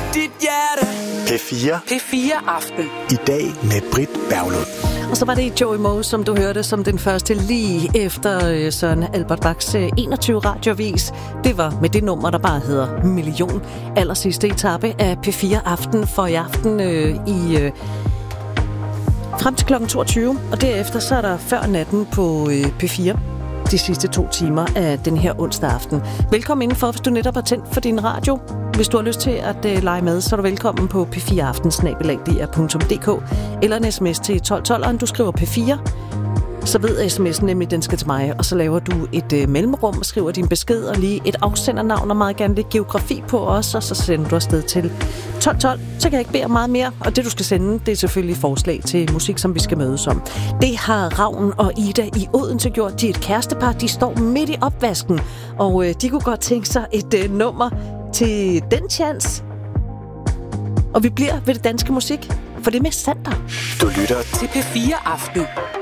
dit hjerte. P4. P4 Aften. I dag med Britt Berglund. Og så var det Joey Moe, som du hørte som den første lige efter Søren Albert Bachs 21 radiovis. Det var med det nummer, der bare hedder Million. Allersidste etape af P4 Aften for i aften frem til kl. 22. Og derefter så er der før natten på P4. De sidste 2 timer af den her onsdag aften. Velkommen indenfor, hvis du netop har tændt for din radio. Hvis du har lyst til at lege med, så er du velkommen på p4aften@dr.dk eller en sms til 1212'eren. Du skriver P4, så ved sms'en nemlig, den skal til mig. Og så laver du et mellemrum og skriver din besked og lige et afsendernavn og meget gerne lidt geografi på os. Og så sender du afsted til 1212. Så kan jeg ikke bede om meget mere. Og det du skal sende, det er selvfølgelig forslag til musik, som vi skal mødes om. Det har Ravn og Ida i Odense gjort. De er et kærestepar. De står midt i opvasken. Og de kunne godt tænke sig et nummer til den chance. Og vi bliver ved det danske musik, for det er med Sander. Du lytter til P4 Aften.